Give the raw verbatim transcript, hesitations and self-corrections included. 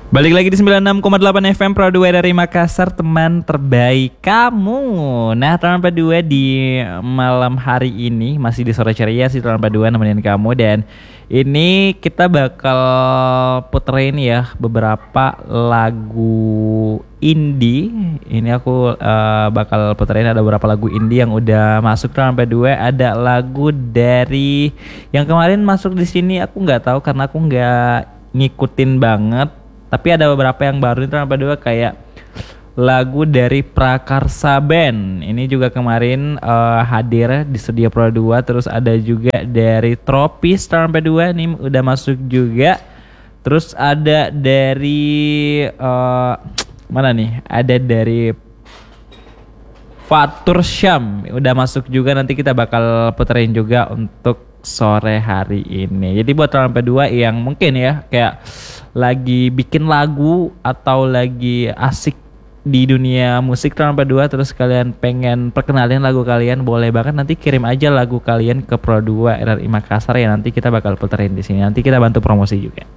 Balik lagi di sembilan puluh enam koma delapan F M Pro dua dari Makassar, teman terbaik kamu. Nah, teman dua di malam hari ini masih di sore ceria sih, teman dua nemenin kamu. Dan ini kita bakal puterin ya beberapa lagu indie. Ini aku uh, bakal puterin ada beberapa lagu indie yang udah masuk teman dua. Ada lagu dari yang kemarin masuk di sini, aku nggak tahu karena aku nggak ngikutin banget. Tapi ada beberapa yang baru itu apa dua kayak lagu dari Prakarsa Band. Ini juga kemarin uh, hadir di Studio Pro dua. Terus ada juga dari Tropis sampai dua nih udah masuk juga. Terus ada dari uh, mana nih? Ada dari Fatur Syam udah masuk juga, nanti kita bakal puterin juga untuk sore hari ini. Jadi buat sampai dua yang mungkin ya kayak lagi bikin lagu atau lagi asik di dunia musik sampai dua, terus kalian pengen perkenalin lagu kalian, boleh banget nanti kirim aja lagu kalian ke Pro dua R R I Makassar ya, nanti kita bakal puterin di sini. Nanti kita bantu promosi juga.